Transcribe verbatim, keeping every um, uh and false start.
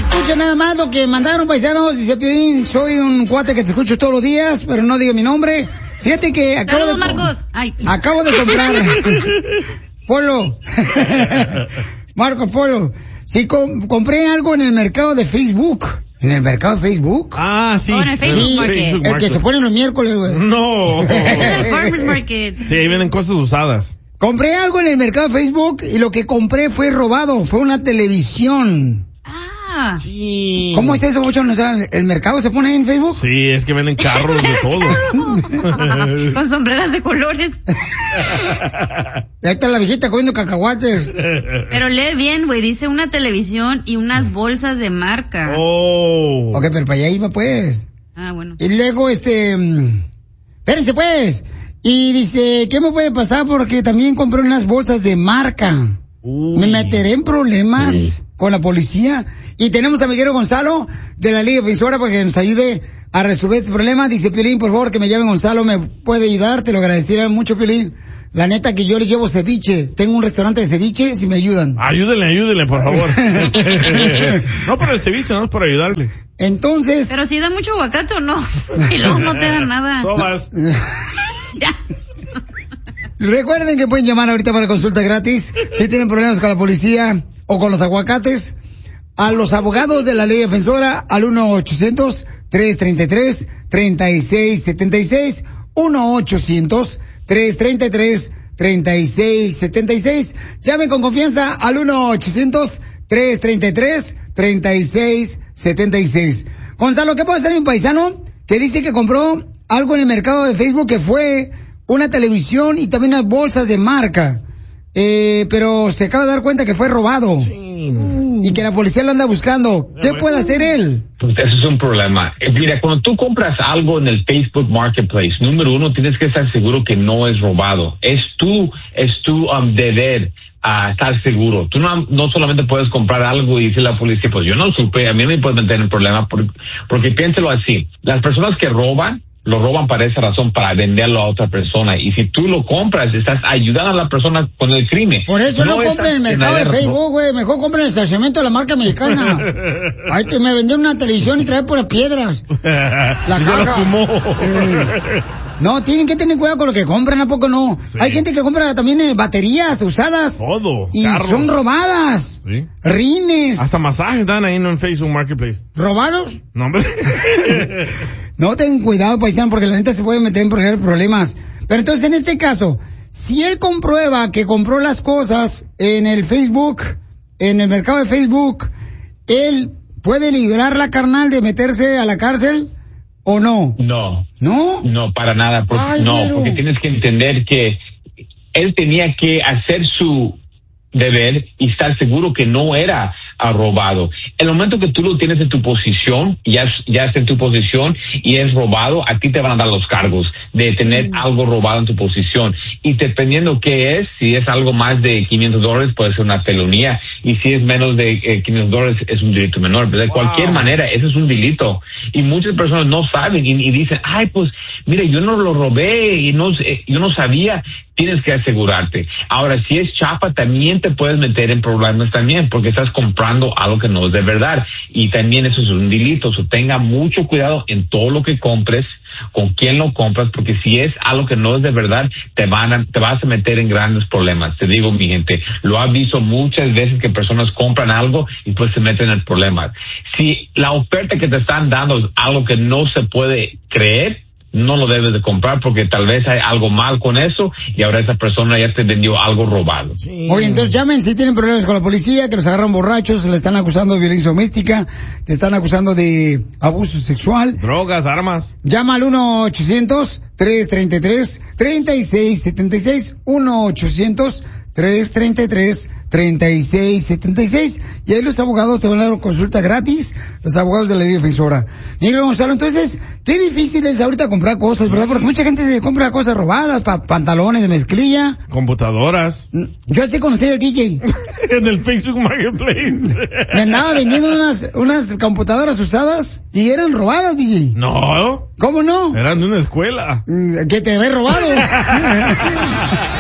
escucha nada más lo que mandaron, paisanos. Dice Piolín, soy un cuate que te escucho todos los días, pero no digo mi nombre. Fíjate que acabo Saludos, de... Marcos. Ay. Acabo de comprar... Polo. Marco Polo. Sí, com- compré algo en el mercado de Facebook. ¿En el mercado de Facebook? Ah, sí. Oh, en el Facebook Sí, Market. Facebook el que Market. se pone los miércoles, güey. No. Es el Farmers Market. Sí, ahí vienen cosas usadas. Compré algo en el mercado de Facebook y lo que compré fue robado. Fue una televisión. Ah. Sí. ¿Cómo es eso, mucho? O sea, ¿el mercado se pone en Facebook? Sí, es que venden carros de todo. Con sombreras de colores. Ahí está la viejita comiendo cacahuates. Pero lee bien, güey. Dice una televisión y unas bolsas de marca. Oh. Ok, pero para allá iba, pues. Ah, bueno. Y luego, este... mm, espérense, pues. Y dice, ¿qué me puede pasar? Porque también compré unas bolsas de marca. Uy. Me meteré en problemas Sí. con la policía. Y tenemos a Miguel Gonzalo de la Liga Defensora para que nos ayude a resolver este problema. Dice Piolín, por favor, que me llame Gonzalo, me puede ayudar, te lo agradecería mucho, Piolín. La neta que yo les llevo ceviche. Tengo un restaurante de ceviche, si me ayudan. Ayúdenle, ayúdenle, por favor. No por el ceviche, no es por ayudarle. Entonces... Pero si da mucho aguacate o no. Y luego no te dan nada. Sobas. Ya. Recuerden que pueden llamar ahorita para consulta gratis si tienen problemas con la policía o con los aguacates. A los abogados de la Ley Defensora al uno ochocientos, tres treinta y tres, treinta y seis setenta y seis. uno ochocientos, tres treinta y tres, treinta y seis setenta y seis. Llamen con confianza al uno ochocientos, tres treinta y tres, treinta y seis setenta y seis. Gonzalo, ¿qué puede hacer un paisano que dice que compró algo en el mercado de Facebook que fue una televisión y también unas bolsas de marca? Eh, pero se acaba de dar cuenta que fue robado. Sí. Y que la policía lo anda buscando. ¿Qué puede hacer él? Pues eso es un problema. Eh, Mira, cuando tú compras algo en el Facebook Marketplace, número uno, tienes que estar seguro que no es robado. Es tu, es tu um, deber a estar seguro. Tú no, no solamente puedes comprar algo y decirle a la policía, pues yo no supe, a mí me puede meter en problema, porque, porque piénselo así. Las personas que roban, lo roban para esa razón, para venderlo a otra persona. Y si tú lo compras, estás ayudando a la persona con el crimen. Por eso no, no compren en el mercado de Facebook, güey. Mejor compren el estacionamiento de la marca mexicana. Ahí te me vendieron una televisión y trae puras piedras. La y caja. se la fumó. Eh, no, tienen que tener cuidado con lo que compran, ¿a poco no? Sí. Hay gente que compra también eh, baterías usadas. Todo. Y carros. Son robadas. Sí. Rines. Hasta masajes dan ahí en Facebook Marketplace. ¿Robados? No, hombre. No, ten cuidado, paisano, porque la neta se puede meter en problemas. Pero entonces, en este caso, si él comprueba que compró las cosas en el Facebook, en el mercado de Facebook, ¿él puede librar la carnal de meterse a la cárcel o no? No. ¿No? No, para nada. Porque, Ay, no, pero... porque tienes que entender que él tenía que hacer su deber y estar seguro que no era uh, robado. El momento que tú lo tienes en tu posición, ya, ya está en tu posición y es robado, a ti te van a dar los cargos de tener mm. algo robado en tu posición. Y dependiendo qué es, si es algo más de quinientos dólares, puede ser una felonía. Y si es menos de eh, quinientos dólares, es un delito menor. Pero de wow. cualquier manera, eso es un delito. Y muchas personas no saben y, y dicen, ay, pues, mire, yo no lo robé y no, eh, yo no sabía. Tienes que asegurarte. Ahora, si es chapa, también te puedes meter en problemas también, porque estás comprando algo que no es de verdad. Y también eso es un delito. So, tenga mucho cuidado en todo lo que compres, con quién lo compras, porque si es algo que no es de verdad, te van a, te vas a meter en grandes problemas. Te digo, mi gente, lo he visto muchas veces que personas compran algo y pues se meten en problemas. Si la oferta que te están dando es algo que no se puede creer, no lo debes de comprar porque tal vez hay algo mal con eso y ahora esa persona ya te vendió algo robado. Sí. Oye, entonces llamen si tienen problemas con la policía, que los agarran borrachos, le están acusando de violencia doméstica, te están acusando de abuso sexual. Drogas, armas. Llama al uno ochocientos, tres treinta y tres, treinta y seis setenta y seis, uno ochocientos, tres treinta y tres, treinta y seis setenta y seis, y ahí los abogados te van a dar consulta gratis, los abogados de la Ley Defensora. Miguel Gonzalo, entonces, qué difícil es ahorita comprar cosas, ¿verdad? Porque mucha gente se compra cosas robadas, pa pantalones de mezclilla. Computadoras. Yo así conocí al D J. En el Facebook Marketplace. Me andaba vendiendo unas, unas computadoras usadas y eran robadas, D J. No. ¿Cómo no? Eran de una escuela. Que te había robado.